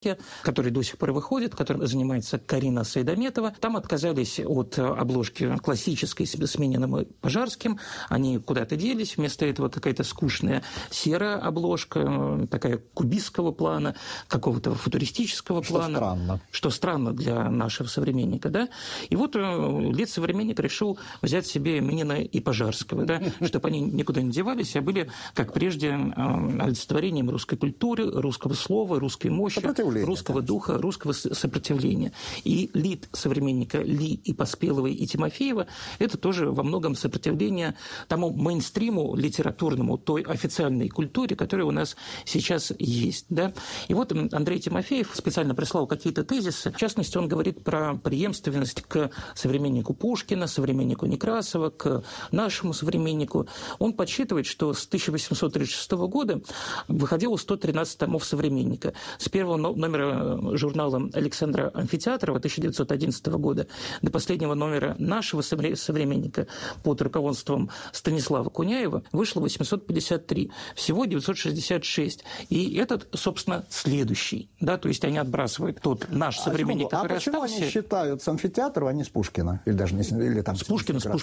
который до сих пор выходит, которым занимается Карина Сайдаметова. Там отказались от обложки классической с Мининым и Пожарским. Они куда-то делись. Вместо этого какая-то скучная серая обложка, такая кубистского плана, какого-то футуристического плана. Что странно для нашего современника. Да? И вот Лид-современник решил взять себе Минина и Пожарского, да? Чтобы они никуда не девались, а были, как прежде, олицетворением русской культуры, русского слова, русской мощи, русского духа, русского сопротивления. И лид современника Ли и Поспеловой и Тимофеева – это тоже во многом сопротивление тому мейнстриму литературному, той официальной культуре, которая у нас сейчас есть. Да? И вот Андрей Тимофеев специально прислал какие-то тезисы. В частности, он говорит про преемственность к современнику Пушкина, современнику Некрасова, к нашему современнику. Он подсчитывает, что с 1836 года выходило 113 томов современника. С первого номера журнала Александра Амфитеатрова 1911 года до последнего номера нашего современника под руководством Станислава Куняева вышло 853. Всего 966. И этот, собственно, следующий. Да, то есть они отбрасывают тот наш современник, который почему остался. Они считают с Амфитеатрова, а не с Пушкина? Или даже не или там с Пушкина. С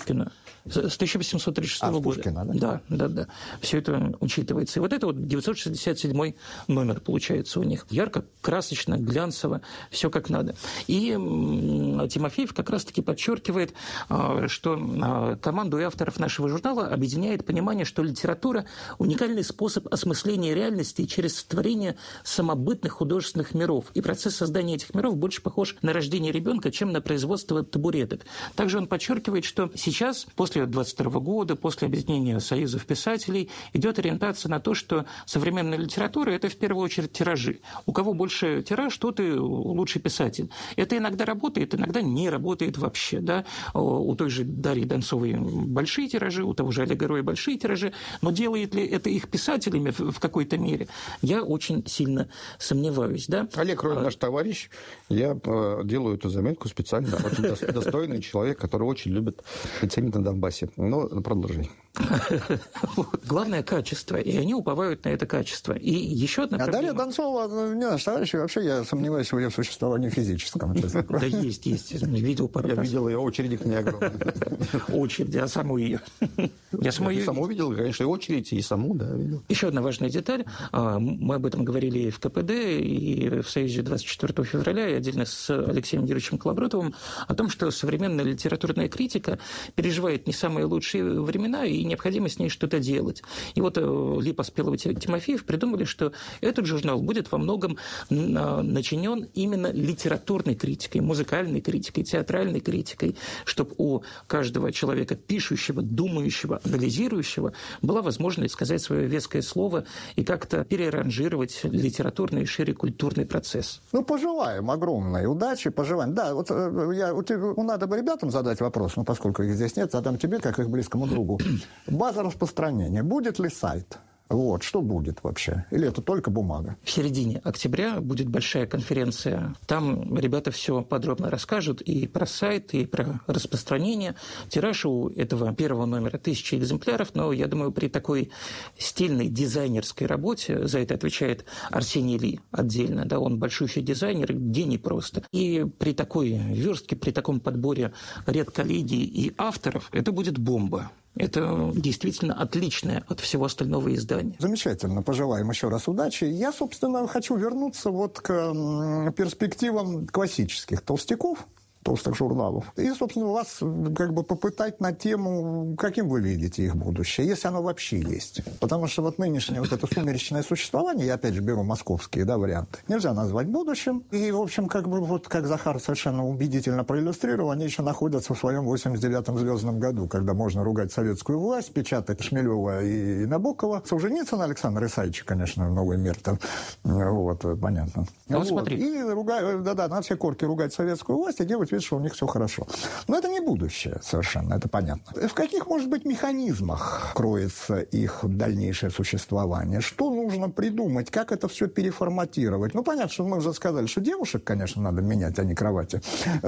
1836 года. Пушкина, да? Да. Все это учитывается. И вот это вот 967 номер получается у них. Ярко, красочно, глянцево, все как надо. И Тимофеев как раз-таки подчеркивает, что команду и авторов нашего журнала объединяет понимание, что литература – уникальный способ осмысления реальности через творение самобытных художественных миров. И процесс создания этих миров больше похож на рождение ребенка, чем на производство табуреток. Также он подчеркивает, что сейчас, после 22 года, после объединения союзов писателей, идет ориентация на то, что современная литература – это в первую очередь тиражи. У кого больше тираж, тот и лучший писатель. Это иногда работает, иногда не работает вообще. Да? У той же Дарьи Донцовой большие тиражи, у того же Олега Роя большие тиражи, но делает ли это их писателями в какой-то мере, я очень сильно сомневаюсь. Да? Олег Рой наш товарищ, я делаю эту заметку специально, очень достойный человек, который очень любит и ценит на Донбассе. Но продолжай. Главное – качество, и они уповают на это качество. И еще одна проблема. Дарья Донцова, не наш товарищ, вообще я сомневаюсь в ее существовании физическом. Да есть. Видел пару раз. Я видел ее, очереди к ней огромные. Очередь, а саму ее. Я саму видел, конечно, и очередь, и саму, да, видел. Еще одна важная деталь. Мы об этом говорили и в КПД, и в Союзе 24 февраля, и отдельно с Алексеем Юрьевичем Колобродовым, о том, что современная литературная критика переживает не самые лучшие времена, и необходимо с ней что-то делать. И вот Ли, Поспелов и Тимофеев придумали, что этот журнал будет во многом начинен именно литературной критикой, музыкальной критикой, театральной критикой, чтобы у каждого человека, пишущего, думающего, анализирующего, была возможность сказать свое веское слово и как-то переранжировать литературный и шире культурный процесс. Пожелаем огромной удачи, пожелаем. Да, вот надо бы ребятам задать вопрос, поскольку их здесь нет, задам тебе, как их близкому другу. База распространения. Будет ли сайт? Что будет вообще? Или это только бумага? В середине октября будет большая конференция. Там ребята все подробно расскажут и про сайт, и про распространение. Тираж у этого первого номера 1000 экземпляров, но я думаю, при такой стильной дизайнерской работе, за это отвечает Арсений Ли отдельно, да, он большущий дизайнер, гений просто. И при такой верстке, при таком подборе редколлегий и авторов, это будет бомба. Это действительно отличное от всего остального издания. Замечательно. Пожелаем еще раз удачи. Я, собственно, хочу вернуться к перспективам классических толстяков, толстых журналов. И, собственно, вас попытать на тему, каким вы видите их будущее, если оно вообще есть. Потому что нынешнее это сумеречное существование, я опять же беру московские варианты, нельзя назвать будущим. И, в общем, как Захар совершенно убедительно проиллюстрировал, они еще находятся в своем 89-м звездном году, когда можно ругать советскую власть, печатать Шмелева и Набокова. Солженицын Александр Исаевич, конечно, новый мир там. Понятно. Смотри. И на все корки ругать советскую власть и делать вид, вид, что у них все хорошо. Но это не будущее совершенно, это понятно. В каких, может быть, механизмах кроется их дальнейшее существование? Что нужно придумать? Как это все переформатировать? Ну, понятно, что мы уже сказали, что девушек, конечно, надо менять, а не кровати.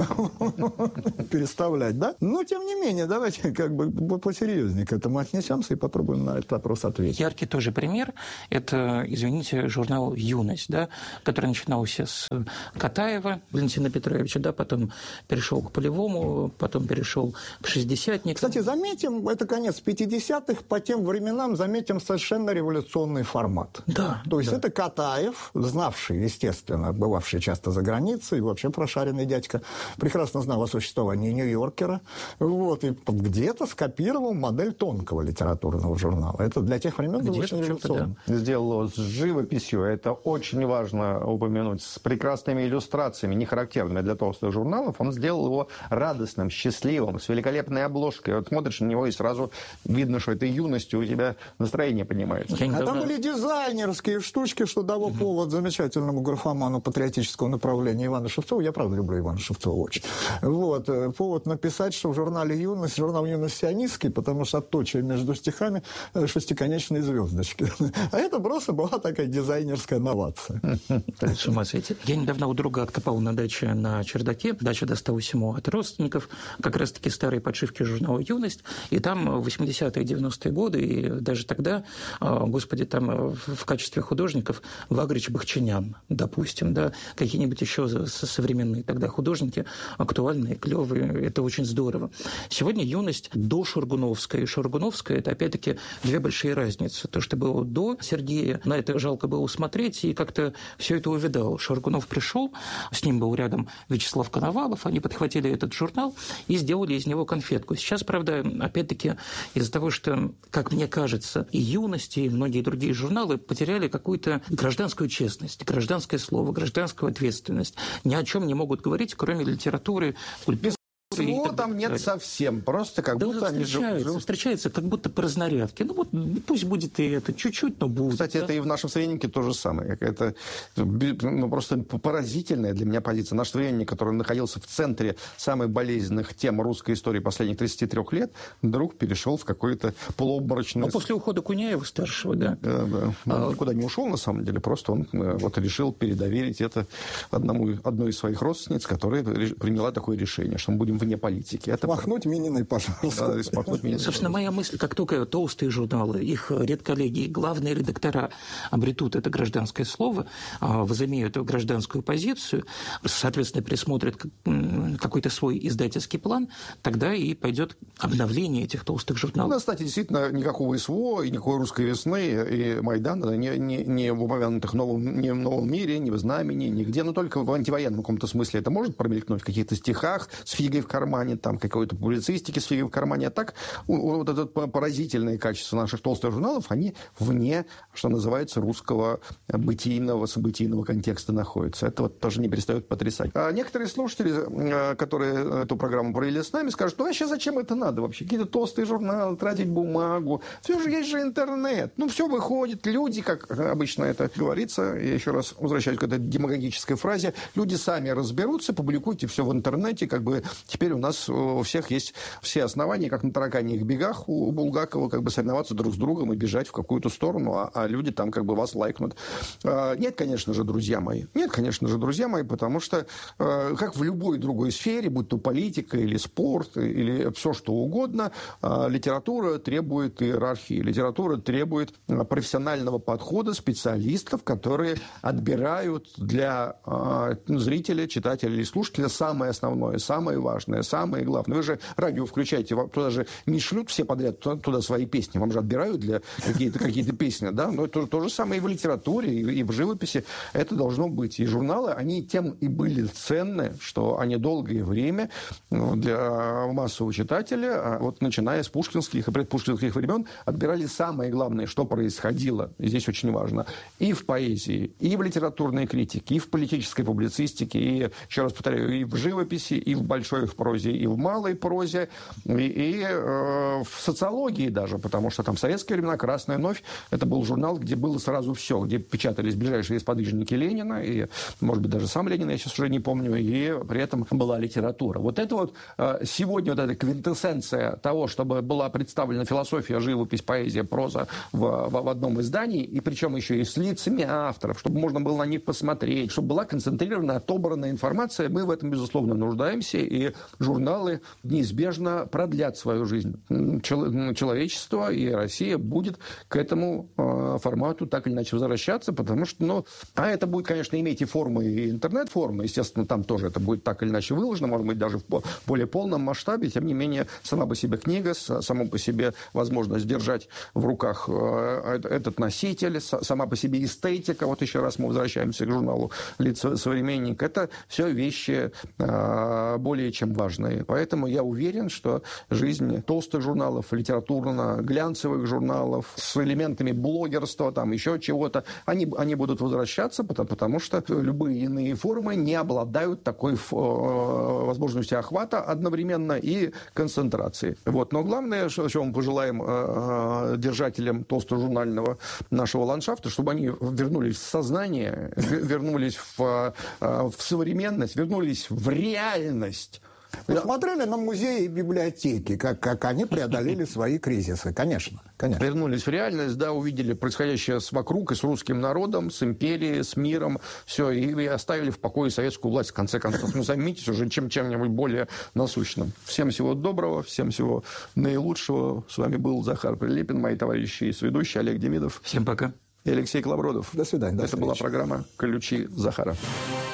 Переставлять, да? Но, тем не менее, давайте как бы посерьезнее к этому отнесемся и попробуем на этот вопрос ответить. Яркий тоже пример – это, извините, журнал «Юность», да, который начинался с Катаева Валентина Петровича, да, потом перешел к Полевому, потом перешел к «Шестидесятникам». Кстати, заметим, это конец 50-х, по тем временам заметим совершенно революционный формат. Да. То есть это Катаев, знавший, естественно, бывавший часто за границей, вообще прошаренный дядька, прекрасно знал о существовании «Нью-Йоркера», вот, и где-то скопировал модель тонкого литературного журнала. Это для тех времен было очень революционно. Да. Сделал его с живописью, это очень важно упомянуть, с прекрасными иллюстрациями, не характерными для толстых журналов. Он сделал его радостным, счастливым, с великолепной обложкой. Вот смотришь на него, и сразу видно, что этой юностью у тебя настроение поднимается. А там были дизайнерские штучки, что дало повод замечательному графоману патриотического направления Ивана Шевцова. Я, правда, люблю Ивана Шевцова очень. Вот. Повод написать, что в журнале «Юность», журнал «Юность» сионистский, потому что отточие между стихами шестиконечные звездочки. А это просто была такая дизайнерская новация. С ума сойти. Я недавно у друга откопал на даче на чердаке. Дача досталась ему от родственников. Как раз-таки старые подшивки журнала «Юность». И там 80-е, 90-е годы, и даже тогда, господи, там в качестве художников Вагрич, Бахчинян, допустим, да, какие-нибудь еще современные тогда художники, актуальные, клевые. Это очень здорово. Сегодня «Юность» до Шургуновская и Шургуновская – это, опять-таки, две большие разницы. То, что было до Сергея, на это жалко было смотреть, и как-то все это увидал. Шургунов пришел, с ним был рядом Вячеслав Коновалов, они подхватили этот журнал и сделали из него конфетку. Сейчас, правда, опять-таки, из-за того, что, как мне кажется, и «Юность», и многие другие журналы потеряли какую-то гражданскую честность, гражданское слово, гражданскую ответственность. Ни о чем не могут говорить, кроме литературы, культуры. Всего там нет совсем, просто как будто они живут. Встречается как будто по разнарядке. Ну вот пусть будет и это, чуть-чуть, но будет. Кстати, это и в нашем современнике то же самое. Это просто поразительная для меня позиция. Наш современник, который находился в центре самых болезненных тем русской истории последних 33 лет, вдруг перешел в какое-то полуобморочное... Ну, после ухода Куняева-старшего, да. Да. Он никуда не ушел, на самом деле, просто он вот решил передоверить это одной из своих родственниц, которая приняла такое решение, что мы будем вне политики. Это смахнуть Мининой, пожалуйста. Да, собственно, моя мысль, как только толстые журналы, их редколлеги, главные редактора обретут это гражданское слово, возымеют гражданскую позицию, соответственно, присмотрят какой-то свой издательский план, тогда и пойдет обновление этих толстых журналов. Ну, кстати, действительно, никакого СВО и никакой «Русской весны» и Майдана не в упомянутых ни в «Новом мире», ни в «Знамени», нигде, но только в антивоенном каком-то смысле это может промелькнуть в каких-то стихах с фигой в кармане, там какой-то публицистики с фигой в кармане. А так вот это поразительное качество наших толстых журналов, они вне, что называется, русского бытийного, событийного контекста находятся. Это вот тоже не перестает потрясать. А некоторые слушатели, которые эту программу провели с нами, скажут, ну вообще зачем это надо вообще? Какие-то толстые журналы, тратить бумагу. Все же есть же интернет. Ну все выходит. Люди, как обычно это говорится, я еще раз возвращаюсь к этой демагогической фразе, люди сами разберутся, публикуйте все в интернете, как бы теперь у нас у всех есть все основания, как на тараканьих бегах у Булгакова, как бы соревноваться друг с другом и бежать в какую-то сторону, а люди там как бы вас лайкнут. Нет, конечно же, друзья мои. Нет, конечно же, друзья мои, потому что, как в любой другой сфере, будь то политика или спорт, или все что угодно, литература требует иерархии. Литература требует профессионального подхода специалистов, которые отбирают для зрителя, читателя или слушателя самое основное, самое важное, самое главное. Вы же радио включаете, вам туда же не шлют все подряд туда свои песни, вам же отбирают для какие-то песни, да? Но это то же самое и в литературе, и в живописи. Это должно быть. И журналы, они тем и были ценны, что они долгое время для массового читателя, вот начиная с пушкинских и предпушкинских времен, отбирали самое главное, что происходило, и здесь очень важно, и в поэзии, и в литературной критике, и в политической публицистике, и, еще раз повторяю, и в живописи, и в большой прозе, и в малой прозе, и в социологии даже, потому что там в советские времена «Красная новь» – это был журнал, где было сразу все, где печатались ближайшие сподвижники Ленина, и, может быть, даже сам Ленин, я сейчас уже не помню, и при этом была литература. Вот это вот сегодня вот эта квинтэссенция того, чтобы была представлена философия, живопись, поэзия, проза в одном издании, и причем еще и с лицами авторов, чтобы можно было на них посмотреть, чтобы была концентрированная, отобранная информация. Мы в этом, безусловно, нуждаемся, и журналы неизбежно продлят свою жизнь. Человечество и Россия будет к этому формату так или иначе возвращаться, потому что, а это будет, конечно, иметь и формы, и интернет-формы, естественно, там тоже это будет так или иначе выложено, может быть, даже в более полном масштабе, тем не менее, сама по себе книга, сама по себе возможность держать в руках этот носитель, сама по себе эстетика, вот еще раз мы возвращаемся к журналу «Лица современник», это все вещи более чем важные. Поэтому я уверен, что жизнь толстых журналов, литературно-глянцевых журналов с элементами блогерства, там еще чего-то, они будут возвращаться, потому что любые иные формы не обладают такой возможностью охвата одновременно и концентрации. Вот. Но главное, что мы пожелаем держателям толстожурнального нашего ландшафта, чтобы они вернулись в сознание, вернулись в современность, вернулись в реальность. Посмотрели на музеи и библиотеки, как они преодолели свои кризисы. Конечно. Вернулись в реальность, да, увидели происходящее вокруг и с русским народом, с империей, с миром, все, и оставили в покое советскую власть, в конце концов. Займитесь уже чем-нибудь более насущным. Всем всего доброго, всем всего наилучшего. С вами был Захар Прилепин, мои товарищи и сведущий Олег Демидов. Всем пока. И Алексей Колобродов. До свидания. Это была программа «Ключи Захара».